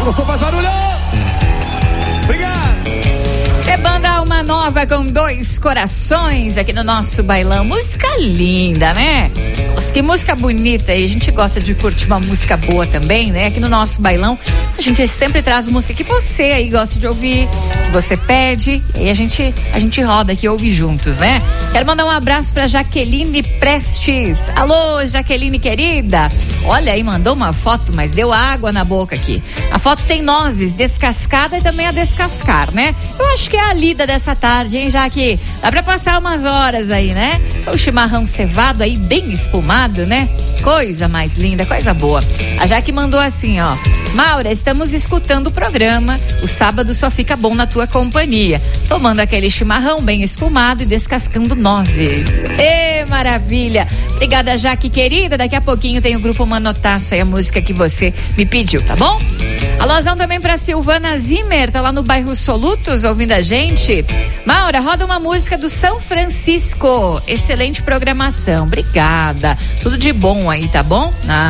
máximo som, faz barulho! Obrigado! É banda Alma Nova com 2 corações aqui no nosso bailão. Música linda, né? Nossa, que música bonita, e a gente gosta de curtir uma música boa também, né? Aqui no nosso bailão a gente sempre traz música que você aí gosta de ouvir, que você pede, e a gente roda aqui e ouve juntos, né? Quero mandar um abraço pra Jaqueline Prestes. Alô, Jaqueline querida. Olha aí, mandou uma foto, mas deu água na boca aqui. A foto tem nozes, descascada e também a descascar, né? Eu acho que é a lida dessa tarde, hein, Jaque? Dá pra passar umas horas aí, né? O chimarrão cevado aí, bem espumado, né? Coisa mais linda, coisa boa. A Jaque mandou assim, ó: Maura, estamos escutando o programa. O sábado só fica bom na tua companhia. Tomando aquele chimarrão bem espumado e descascando nozes. Ê, maravilha! Obrigada, Jaque querida. Daqui a pouquinho tem o Grupo Manotaço aí, a música que você me pediu, tá bom? Alôzão também pra Silvana Zimmer, tá lá no bairro Solutos ouvindo a gente. Maura, roda uma música do São Francisco. Excelente programação, obrigada. Tudo de bom aí, tá bom?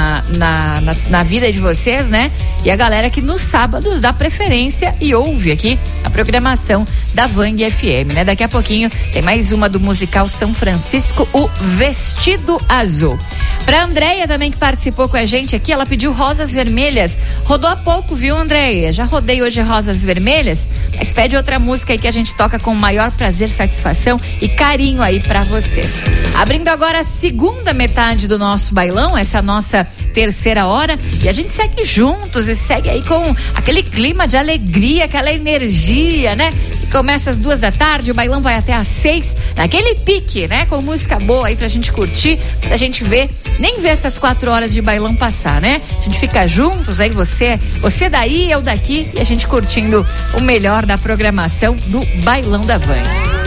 Na vida de vocês, né? E a galera que nos sábados dá preferência e ouve aqui a programação da Vang FM, né? Daqui a pouquinho tem mais uma do musical São Francisco, o Vestido Azul. Pra Andréia também, que participou com a gente aqui, ela pediu Rosas Vermelhas. Rodou há pouco, viu, Andréia? Já rodei hoje Rosas Vermelhas, mas pede outra música aí que a gente toca com o maior prazer, satisfação e carinho aí pra vocês. Abrindo agora a segunda metade do nosso bailão, essa nossa terceira hora, e a gente segue juntos e segue aí com aquele clima de alegria, aquela energia, né? Começa às 2 da tarde, o bailão vai até às 6, naquele pique, né? Com música boa aí pra gente curtir, pra gente ver, nem ver essas 4 horas de bailão passar, né? A gente fica juntos aí, você daí, eu daqui, e a gente curtindo o melhor da programação do Bailão da Vang.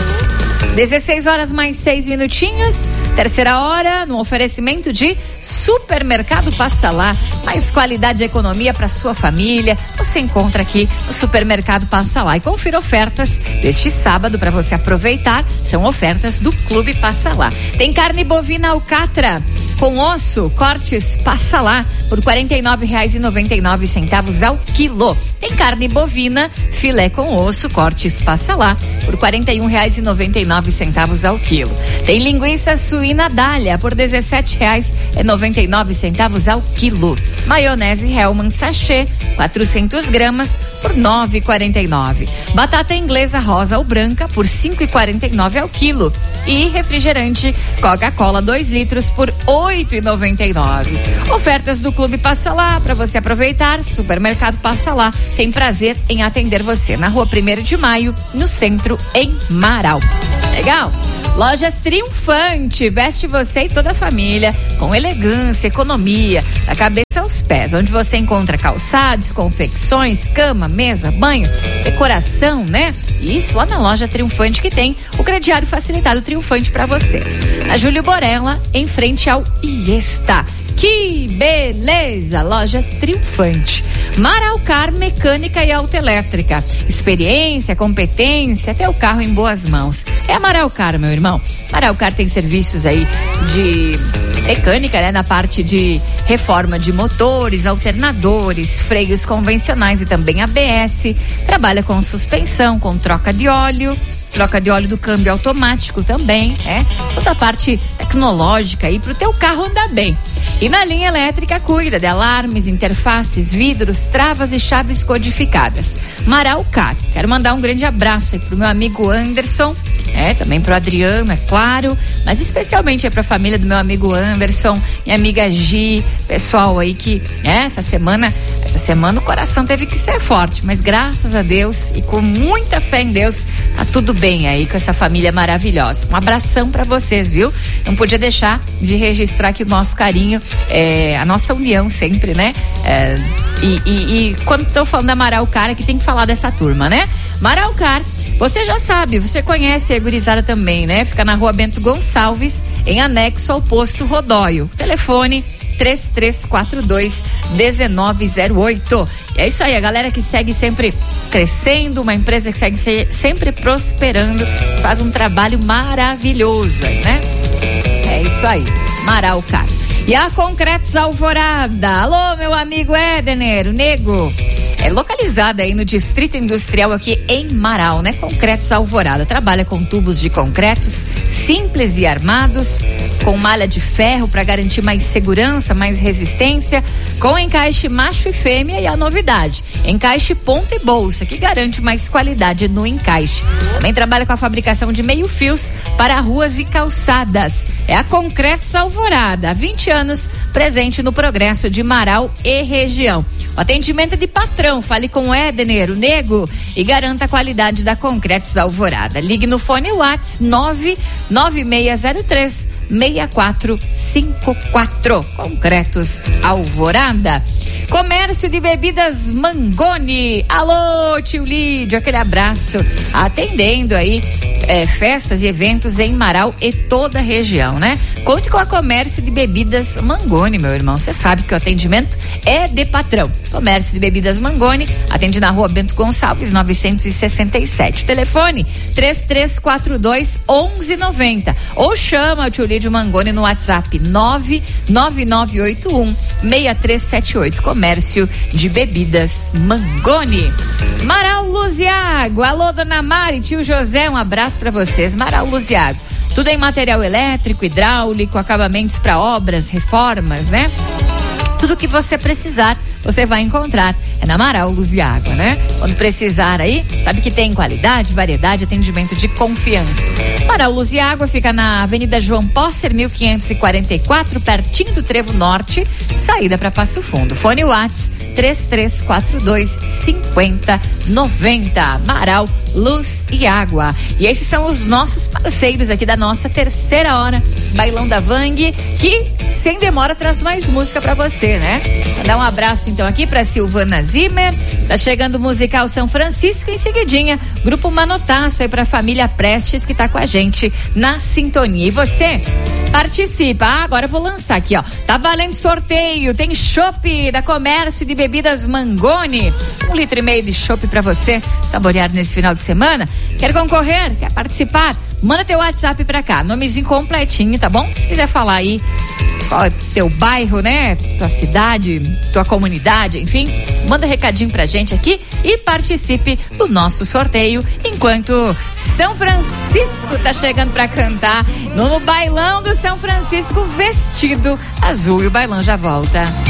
16 horas mais 6 minutinhos, terceira hora, no oferecimento de Supermercado Passa Lá. Mais qualidade e economia para sua família, você encontra aqui no Supermercado Passa Lá. E confira ofertas deste sábado para você aproveitar, são ofertas do Clube Passa Lá. Tem carne bovina alcatra com osso, cortes Passa Lá, por R$ 49,99 ao quilo. Tem carne bovina, filé com osso, cortes Passa Lá, por R$ 41,99 ao quilo. Tem linguiça suína Dália, por R$ 17,99 ao quilo. Maionese Hellmann sachê, 400 gramas, por R$ 9,49. Batata inglesa rosa ou branca, por R$ 5,49 ao quilo. E refrigerante Coca-Cola 2 litros, por R$ 8,99. Ofertas do Clube Passa Lá, para você aproveitar. Supermercado Passa Lá tem prazer em atender você na Rua 1º de Maio, no centro, em Marau. Legal? Lojas Triunfante, veste você e toda a família com elegância, economia, da cabeça aos pés, onde você encontra calçados, confecções, cama, mesa, banho, decoração, né? Isso lá na loja Triunfante, que tem o crediário facilitado Triunfante para você. Na Júlio Borella, em frente ao Iesta. Que beleza! Lojas Triunfante. Maraucar Mecânica e Autoelétrica. Experiência, competência, até o carro em boas mãos. É a Maraucar, meu irmão. Maraucar tem serviços aí de mecânica, né? Na parte de reforma de motores, alternadores, freios convencionais e também ABS. Trabalha com suspensão, com troca de óleo do câmbio automático também, toda a parte tecnológica aí pro teu carro andar bem. E na linha elétrica cuida de alarmes, interfaces, vidros, travas e chaves codificadas. Maraucar. Quero mandar um grande abraço aí pro meu amigo Anderson, também pro Adriano, é claro, mas especialmente aí pra família do meu amigo Anderson, minha amiga Gi, pessoal aí que, essa semana o coração teve que ser forte, mas graças a Deus e com muita fé em Deus, tá tudo bem aí com essa família maravilhosa. Um abração pra vocês, viu? Não podia deixar de registrar aqui o nosso carinho, a nossa união sempre, né? E quando tô falando da Maraucar, aqui tem que falar dessa turma, né? Maraucar, você já sabe, você conhece a gurizada também, né? Fica na Rua Bento Gonçalves, em anexo ao posto Rodóio. Telefone 3342-1908. E é isso aí, a galera que segue sempre crescendo, uma empresa que segue sempre prosperando, faz um trabalho maravilhoso, né? É isso aí, Maraucar. E a Concretos Alvorada. Alô, meu amigo Édener, o Nego. É localizada aí no Distrito Industrial aqui em Marau, né? Concretos Alvorada. Trabalha com tubos de concretos simples e armados, com malha de ferro para garantir mais segurança, mais resistência, com encaixe macho e fêmea e a novidade, encaixe ponta e bolsa, que garante mais qualidade no encaixe. Também trabalha com a fabricação de meio-fios para ruas e calçadas. É a Concretos Alvorada, há 20 anos, presente no Progresso de Marau e região. O atendimento é de patrão, fale com o Édener, o Nego, e garanta a qualidade da Concretos Alvorada. Ligue no fone WhatsApp 99603-6454. Concretos Alvorada. Comércio de bebidas Mangoni. Alô, tio Lídio, aquele abraço. Atendendo aí festas e eventos em Marau e toda a região, né? Conte com a Comércio de Bebidas Mangoni, meu irmão. Você sabe que o atendimento é de patrão. Comércio de Bebidas Mangoni, atende na rua Bento Gonçalves, 967. Telefone 3342-1190. Ou chama o tio Lídio Mangoni no WhatsApp 99981-6378. Comércio de Bebidas Mangoni. Marau, Luz e Água. Alô, dona Mari, tio José, um abraço pra vocês. Marau, Luz e Água. Tudo em material elétrico, hidráulico, acabamentos para obras, reformas, né? Tudo que você precisar, você vai encontrar. É na Marau, Luz e Água, né? Quando precisar aí, sabe que tem qualidade, variedade, atendimento de confiança. Marau, Luz e Água fica na Avenida João Posser, 1544, pertinho do Trevo Norte, saída para Passo Fundo. Fone WhatsApp 3342-5090. Marau, Luz e Água. E esses são os nossos parceiros aqui da nossa terceira hora, Bailão da Vang, que sem demora traz mais música pra você, né? Vou dar um abraço então aqui pra Silvana Zimmer. Tá chegando o musical São Francisco, em seguidinha, Grupo Manotaço aí pra família Prestes, que tá com a gente na sintonia. E você participa. Agora eu vou lançar aqui, ó. Tá valendo sorteio. Tem chopp da Comércio de Bebidas Mangoni. 1,5 litro de chopp pra você saborear nesse final de semana. Quer concorrer? Quer participar? Manda teu WhatsApp pra cá. Nomezinho completinho, tá bom? Se quiser falar aí qual é teu bairro, né? Tua cidade, tua comunidade, enfim, manda recadinho pra gente aqui e participe do nosso sorteio, enquanto São Francisco tá chegando pra cantar no Bailão do São Francisco, vestido azul, e o bailão já volta.